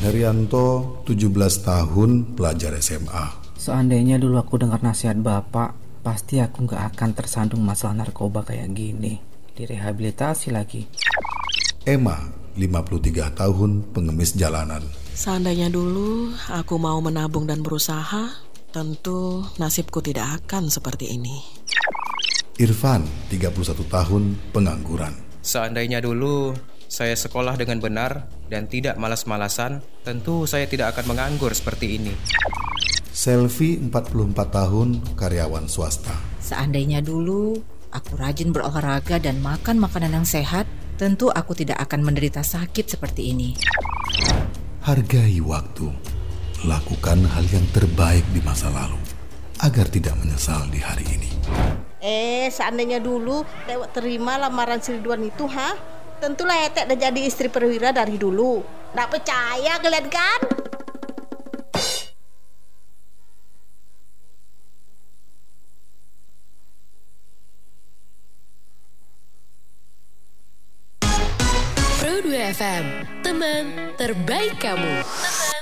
Herianto, 17 tahun, pelajar SMA. Seandainya dulu aku dengar nasihat bapak, pasti aku gak akan tersandung masalah narkoba kayak gini. Direhabilitasi lagi. Emma, 53 tahun, pengemis jalanan. Seandainya dulu aku mau menabung dan berusaha, tentu nasibku tidak akan seperti ini. Irfan, 31 tahun, pengangguran. Seandainya dulu saya sekolah dengan benar dan tidak malas-malasan, tentu saya tidak akan menganggur seperti ini. Selvi, 44 tahun, karyawan swasta. Seandainya dulu aku rajin berolahraga dan makan makanan yang sehat, tentu aku tidak akan menderita sakit seperti ini. Hargai waktu. Lakukan hal yang terbaik di masa lalu agar tidak menyesal di hari ini. Seandainya dulu Dewek terima lamaran si Ridwan itu, tentulah Etek udah jadi istri perwira dari dulu. Nggak percaya kalian kan? Pro 2 FM, teman terbaik kamu.